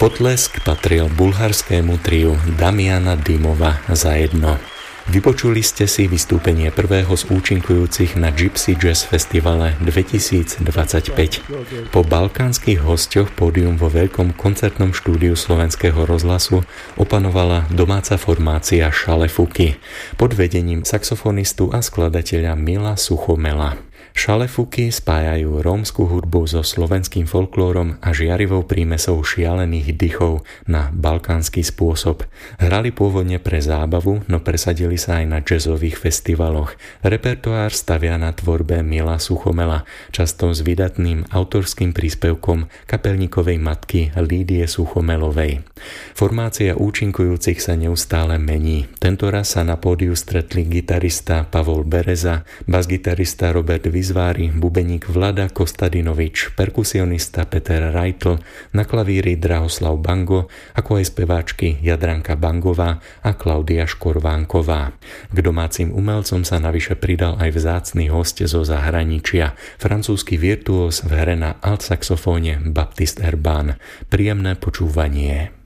Potlesk patril bulharskému triu Damiana Dymova za jedno. Vypočuli ste si vystúpenie prvého z účinkujúcich na Gypsy Jazz Festivale 2025. Po balkánskych hosťoch pódium vo veľkom koncertnom štúdiu Slovenského rozhlasu opanovala domáca formácia Šalefuky pod vedením saxofonistu a skladateľa Mila Suchomela. Šalefuky spájajú rómsku hudbu so slovenským folklórom a žiarivou prímesou šialených dychov na balkánsky spôsob. Hrali pôvodne pre zábavu, no presadili sa aj na jazzových festivaloch. Repertoár stavia na tvorbe Mila Suchomela, často s vydatným autorským príspevkom kapelníkovej matky Lídie Suchomelovej. Formácia účinkujúcich sa neustále mení. Tentoraz sa na pódiu stretli gitarista Pavol Bereza, basgitarista Robert Vizvári, bubeník Vlada Kostadinovič, perkusionista Peter Reitl, na klavíri Drahoslav Bango, ako aj speváčky Jadranka Bangová a Klaudia Škorvánková. K domácim umelcom sa navyše pridal aj vzácny hosť zo zahraničia, francúzsky virtuós v hre na altsaxofóne Baptiste Herbán. Príjemné počúvanie.